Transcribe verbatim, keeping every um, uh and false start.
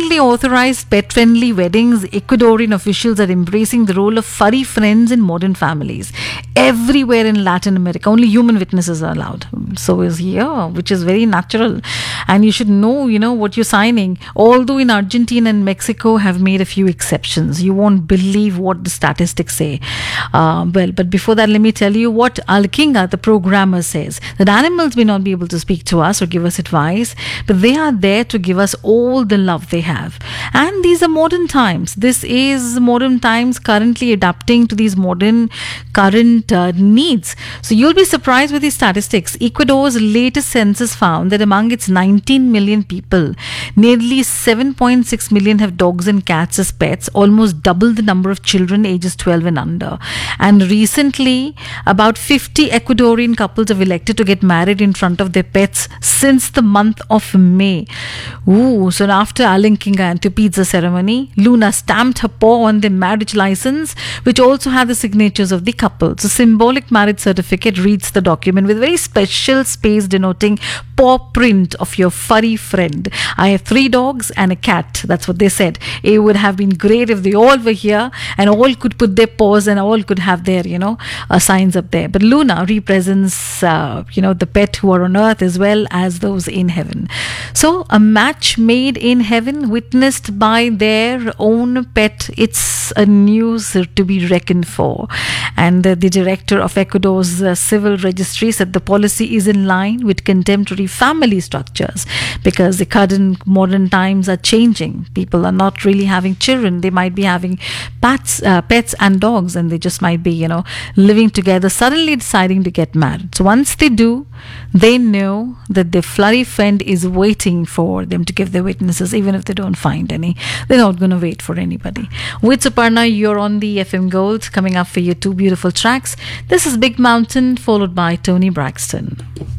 Federally authorized pet-friendly weddings, Ecuadorian officials are embracing the role of furry friends in modern families. Everywhere in Latin America, only human witnesses are allowed. So is here, which is very natural. And you should know, you know, what you're signing. Although in Argentina and Mexico have made a few exceptions. You won't believe what the statistics say. Uh, well, but before that, let me tell you what Alkinga, the programmer, says. That animals may not be able to speak to us or give us advice, but they are there to give us all the love they have. And these are modern times. This is modern times currently adapting to these modern current uh, needs. So you'll be surprised with these statistics. Ecuador's latest census found that among its nineteen million people, nearly seven point six million have dogs and cats as pets, almost double the number of children ages twelve and under. And recently, about fifty Ecuadorian couples have elected to get married in front of their pets since the month of May. Ooh, so after Alenkinga and the pizza ceremony, Luna stamped her paw on the marriage license, which also had the signatures of the couple. So symbolic marriage certificate reads the document with very special space denoting paw print of your furry friend. I have three dogs and a cat. That's what they said. It would have been great if they all were here and all could put their paws and all could have their, you know, uh, signs up there. But Luna represents, uh, you know, the pet who are on earth as well as those in heaven. So a match made in heaven, witnessed by their own pet. It's a news to be reckoned for. And uh, the director of Ecuador's uh, civil registry said the policy is in line with contemporary family structures, because the current modern times are changing. People are not really having children. They might be having pets, uh, pets and dogs, and they just might be, you know, living together, suddenly deciding to get married. So once they do, they know that their furry friend is waiting for them to give their witnesses, even if they don't find any. They're not going to wait for anybody. With Suparna, you're on the F M Gold. Coming up for you two beautiful tracks. This is Big Mountain, followed by Tony Braxton.